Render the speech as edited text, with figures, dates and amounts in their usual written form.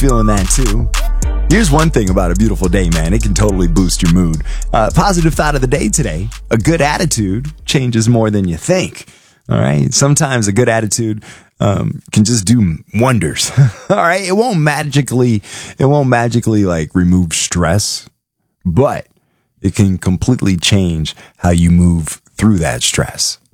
feeling that too. Here's one thing about a beautiful day, man. It can totally boost your mood. Positive thought of the day today. A good attitude changes more than you think. All right. Sometimes a good attitude can just do wonders. All right. It won't magically like remove stress, but it can completely change how you move through that stress.